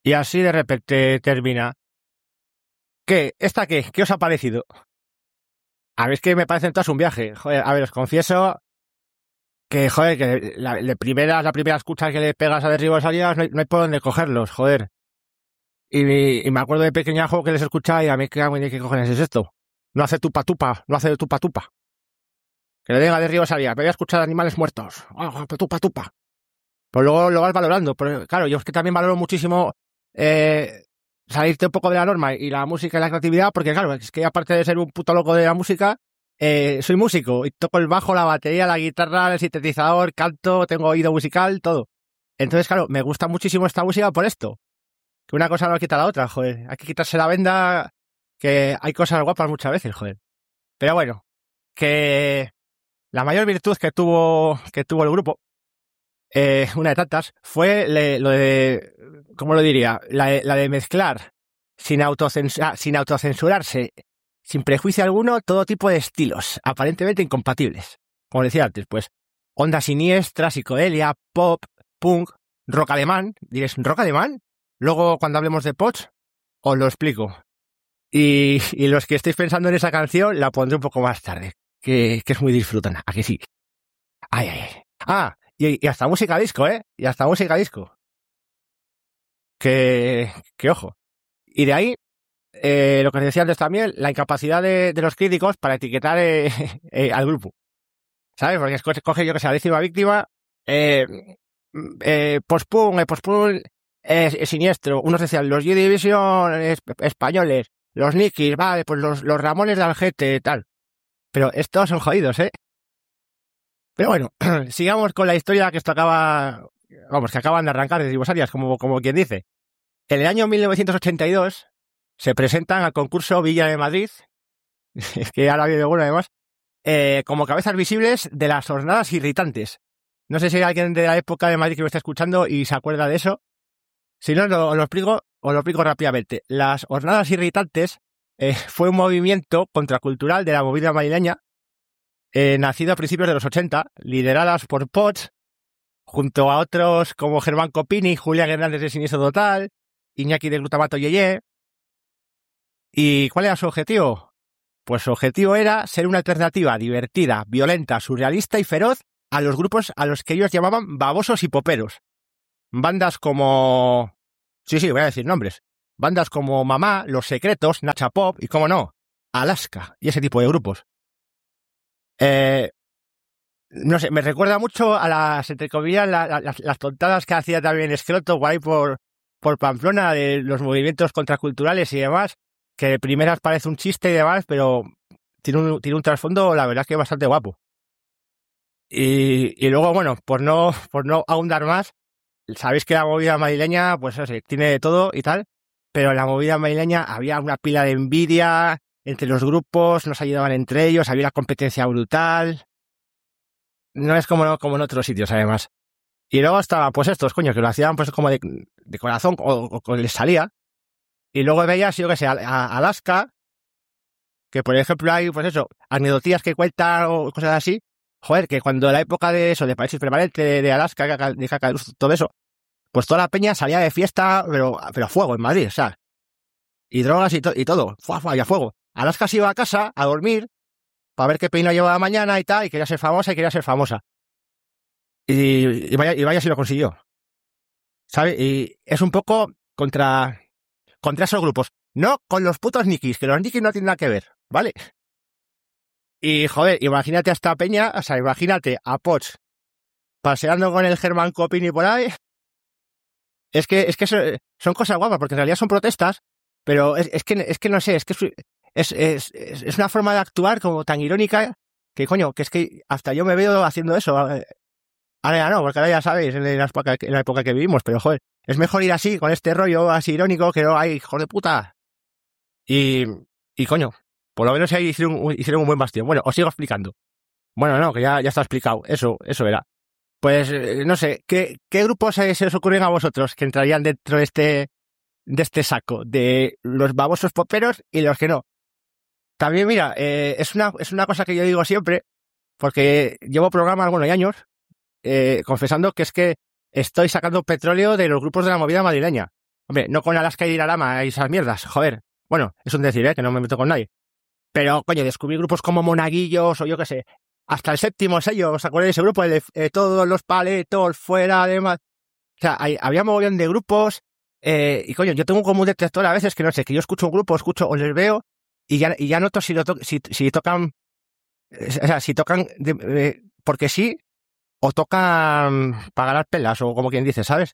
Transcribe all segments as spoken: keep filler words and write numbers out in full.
Y así de repente termina. ¿Qué? ¿Esta qué? ¿Qué os ha parecido? A ver, es que me parecen todas un viaje. Joder, a ver, os confieso que, joder, que la, la primera, la primera escucha que le pegas a Derribos Arias no hay, no hay por dónde cogerlos, joder. Y, y me acuerdo de pequeñajo que les escuchaba y a mí, ¿qué, qué cojones es esto? No hace tupa tupa, no hace tupa tupa. Que le diga Derribos Arias, me voy a escuchar animales muertos. Oh, tupa tupa. Pues luego lo vas valorando. Pero claro, yo es que también valoro muchísimo eh, salirte un poco de la norma y la música y la creatividad, porque claro, es que aparte de ser un puto loco de la música, eh, soy músico y toco el bajo, la batería, la guitarra, el sintetizador, canto, tengo oído musical, todo. Entonces, claro, me gusta muchísimo esta música por esto. Que una cosa no quita la otra, joder. Hay que quitarse la venda, que hay cosas guapas muchas veces, joder. Pero bueno, que la mayor virtud que tuvo, que tuvo el grupo, eh, una de tantas, fue le, lo de, ¿cómo lo diría? La, la de mezclar sin, autocensura, sin autocensurarse, sin prejuicio alguno, todo tipo de estilos, aparentemente incompatibles. Como decía antes, pues, onda siniestra, psicodelia, pop, punk, rock alemán. ¿Diréis rock alemán? Luego, cuando hablemos de pots, os lo explico. Y, y los que estéis pensando en esa canción, la pondré un poco más tarde, que, que es muy disfrutona. ¿A que sí? Ay, ay, ay. Ah, y, y hasta música disco, ¿eh? Y hasta música disco. Que, que ojo. Y de ahí, eh, lo que os decía antes también, la incapacidad de, de los críticos para etiquetar eh, eh, al grupo. ¿Sabes? Porque escoge, coge yo que sé, la décima víctima, eh, eh, post-punk, eh, post-punk es, es siniestro. Unos decían los Joy Division es, españoles, los Nikis, vale, pues los, los Ramones de Algete, tal. Pero estos son jodidos, ¿eh? Pero bueno, sigamos con la historia que esto acaba, vamos, que acaban de arrancar de Derribos Arias, como, como quien dice. En el año mil novecientos ochenta y dos se presentan al concurso Villa de Madrid, que ahora viene bueno además, eh, como cabezas visibles de las Hornadas Irritantes. No sé si hay alguien de la época de Madrid que me está escuchando y se acuerda de eso. Si no, lo, lo explico, os lo explico rápidamente. Las Hornadas Irritantes eh, fue un movimiento contracultural de la movida madrileña, eh, nacido a principios de los ochenta, lideradas por Pots, junto a otros como Germán Copini, Julián Hernández de Siniestro Total, Iñaki de Glutamato Yeye. ¿Y cuál era su objetivo? Pues su objetivo era ser una alternativa divertida, violenta, surrealista y feroz a los grupos a los que ellos llamaban babosos y poperos. Bandas como... Sí, sí, voy a decir nombres. Bandas como Mamá, Los Secretos, Nacha Pop y, cómo no, Alaska y ese tipo de grupos. Eh, no sé, me recuerda mucho a las, entre comillas, la, la, las, las tontadas que hacía también Escroto guay por, por Pamplona, de los movimientos contraculturales y demás, que de primeras parece un chiste y demás, pero tiene un, tiene un trasfondo, la verdad, que bastante guapo. Y, y luego, bueno, por no, por no ahondar más, sabéis que la movida madrileña, pues no sé, tiene de todo y tal, pero en la movida madrileña había una pila de envidia entre los grupos, nos ayudaban entre ellos, había una competencia brutal. No es como, como en otros sitios, además. Y luego estaba, pues estos, coño, que lo hacían pues como de, de corazón, o, o les salía. Y luego veías, yo que sé, a, a Alaska, que por ejemplo hay, pues eso, anedotías que cuentan o cosas así. Joder, que cuando en la época de eso, de Países Permanentes, de, de Alaska, de Cacarus, todo eso, pues toda la peña salía de fiesta, pero, pero a fuego en Madrid, o sea. Y drogas y, to, y todo, fuá, fuá, y a fuego. Alaska se iba a casa a dormir, para ver qué peinado llevaba mañana y tal, y quería ser famosa y quería ser famosa. Y, y, vaya, y vaya si lo consiguió. ¿Sabes? Y es un poco contra, contra esos grupos. No con los putos nikis, que los nikis no tienen nada que ver, ¿vale? Y, joder, imagínate a esta peña, o sea, imagínate a Pots paseando con el Germán Copini por ahí. Es que, es que son, son cosas guapas, porque en realidad son protestas, pero es, es que, es que no sé, es que es, es, es, es una forma de actuar como tan irónica que, coño, que es que hasta yo me veo haciendo eso. Ahora ya no, porque ahora ya sabéis, en la época, en la época que vivimos, pero joder, es mejor ir así, con este rollo así irónico, que no hay, hijo de puta. Y, y coño, por lo menos ahí hicieron un, hicieron un buen bastión. Bueno, os sigo explicando. Bueno, no, que ya, ya está explicado. Eso, eso era. Pues, eh, no sé, ¿qué, qué grupos eh, se os ocurren a vosotros que entrarían dentro de este, de este saco? De los babosos poperos y los que no. También, mira, eh, es una, es una cosa que yo digo siempre, porque llevo programas, bueno, y años, eh, confesando que es que estoy sacando petróleo de los grupos de la movida madrileña. Hombre, no con Alaska y Dinarama y esas mierdas, joder. Bueno, es un decir, ¿eh? Que no me meto con nadie. Pero, coño, descubrí grupos como Monaguillos o yo qué sé. Hasta el séptimo sello, ¿os acordáis de ese grupo? El de eh, todos los paletos fuera, además. O sea, hay, había mogollón de grupos. Eh, y coño, yo tengo como un detector a veces que no sé, que yo escucho un grupo, escucho o les veo y ya, y ya noto si, lo to si, si tocan. O sea, si tocan de, eh, porque sí o tocan para ganar pelas o como quien dice, ¿sabes?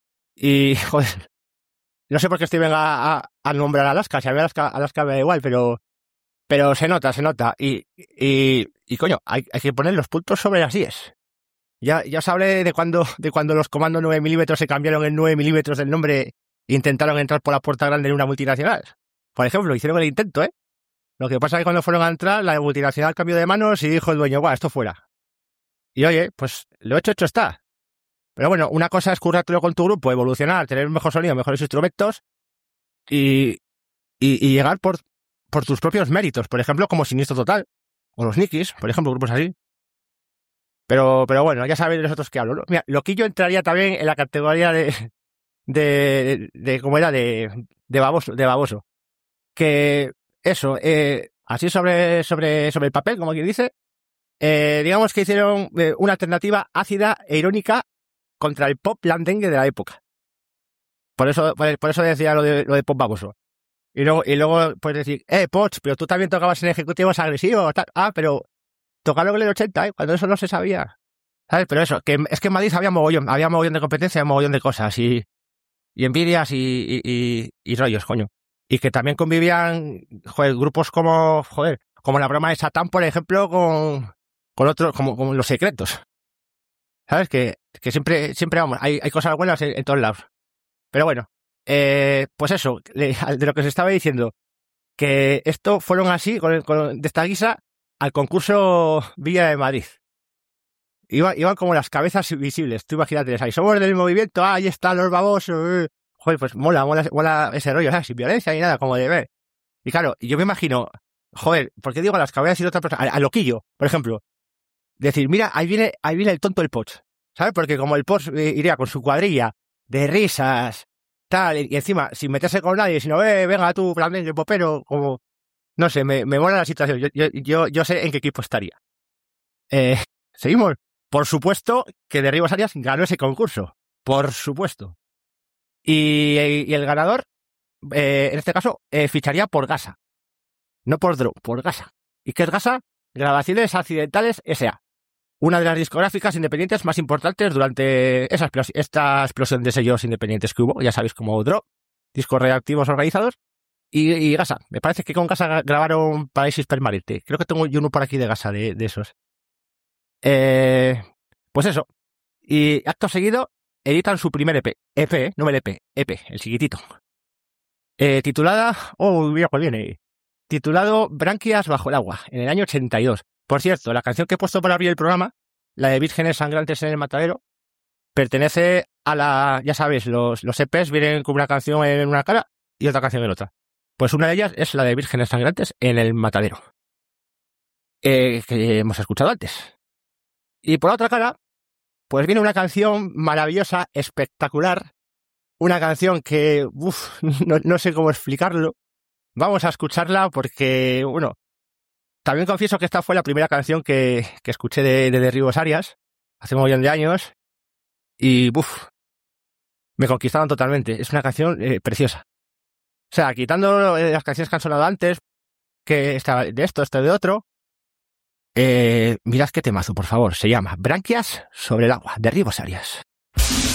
Y, joder, no sé por qué estoy venga a, a nombrar a Alaska, si a mí Alaska, Alaska me da igual, pero pero se nota, se nota. Y, y, y coño, hay, hay que poner los puntos sobre las íes. Ya, ya os hablé de cuando, de cuando los comandos nueve milímetros se cambiaron en nueve milímetros del nombre e intentaron entrar por la puerta grande en una multinacional. Por ejemplo, hicieron el intento, ¿eh? Lo que pasa es que cuando fueron a entrar, la multinacional cambió de manos y dijo el dueño, guau, esto fuera. Y oye, pues lo hecho, hecho está. Pero bueno, una cosa es currártelo con tu grupo, evolucionar, tener un mejor sonido, mejores instrumentos y, y, y llegar por, por tus propios méritos. Por ejemplo, como Siniestro Total o los Nikis, por ejemplo, grupos así. Pero, pero bueno, ya sabéis de nosotros que hablo, ¿no? Mira, Loquillo entraría también en la categoría de, de, de, de ¿cómo era? De, de baboso, de baboso. Que eso, eh, así sobre, sobre, sobre el papel, como quien dice, eh, digamos que hicieron eh, una alternativa ácida e irónica contra el pop blandengue de la época. Por eso, por, por eso decía lo de, lo de pop baboso. Y luego, y luego puedes decir, eh, Poch, pero tú también tocabas en ejecutivos agresivos, tal. Ah, pero tocarlo en el ochenta, ¿eh? Cuando eso no se sabía. ¿Sabes? Pero eso, que es que en Madrid había mogollón, había mogollón de competencia, mogollón de cosas y, y envidias y, y, y, y rollos, coño. Y que también convivían, joder, grupos como, joder, como la broma de Satán, por ejemplo, con, con otros, como, como Los Secretos. ¿Sabes? Que, que siempre, siempre vamos, hay, hay cosas buenas en, en todos lados. Pero bueno, eh, pues eso, de lo que se estaba diciendo, que esto fueron así, con, con, de esta guisa, al concurso Villa de Madrid. Iban, iban como las cabezas visibles, tú imagínate, ahí somos del movimiento, ah, ahí están los babosos, eh. Joder, pues mola, mola, mola ese rollo, ¿sabes? Sin violencia ni nada, como de ver. Y claro, yo me imagino, joder, ¿por qué digo las cabezas y otra persona? A, a Loquillo, por ejemplo, decir, mira, ahí viene, ahí viene el tonto del Poch, ¿sabes? Porque como el Poch eh, iría con su cuadrilla de risas, tal, y, y encima, sin meterse con nadie, sino, eh, venga tú, flamenco, popero, como, no sé, me, me mola la situación, yo, yo, yo, yo sé en qué equipo estaría. Eh, seguimos. Por supuesto que Derribos Arias ganó ese concurso, por supuesto. Y, y el ganador, eh, en este caso, eh, ficharía por Gasa, no por Draw, por Gasa. ¿Y qué es Gasa? Grabaciones Accidentales S A, una de las discográficas independientes más importantes durante esa explos esta explosión de sellos independientes que hubo, ya sabéis, como Draw, discos reactivos organizados, y, y Gasa. Me parece que con Gasa grabaron Paraíso Permanente. Creo que tengo yo uno por aquí de Gasa, de, de esos. Eh, pues eso. Y acto seguido editan su primer E P. E P, ¿eh? No el E P. E P, el chiquitito. Eh, titulada... Oh, mira cuál viene. Titulado Branquias bajo el agua, en el año ochenta y dos. Por cierto, la canción que he puesto para abrir el programa, la de Vírgenes Sangrantes en el Matadero, pertenece a la... Ya sabes, los, los E Pes vienen con una canción en una cara y otra canción en otra. Pues una de ellas es la de Vírgenes Sangrantes en el Matadero. Eh, que hemos escuchado antes. Y por la otra cara, pues viene una canción maravillosa, espectacular, una canción que, uff, no, no sé cómo explicarlo. Vamos a escucharla porque, bueno, también confieso que esta fue la primera canción que, que escuché de, de Derribos Arias, hace un millón de años, y, uff, me conquistaron totalmente. Es una canción eh, preciosa. O sea, quitando eh, las canciones que han sonado antes, que esta, de esto, esto de otro, Eh, mirad qué temazo, por favor. Se llama Branquias sobre el agua, Derribos Arias.